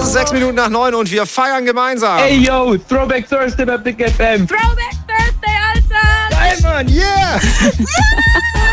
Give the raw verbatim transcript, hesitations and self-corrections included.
ist sechs Minuten nach neun und wir feiern gemeinsam. Ey, yo, Throwback Thursday bei Big F M. Throwback Thursday, Alter! Geil, Mann, yeah!